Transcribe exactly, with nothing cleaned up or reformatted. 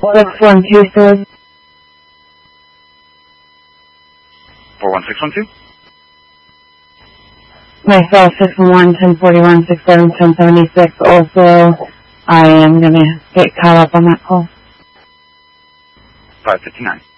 six one two three. four one six one two? Myself, six one one, ten forty-one, six seven, ten seventy-six. Also, I am going to get caught up on that call. five fifty-nine.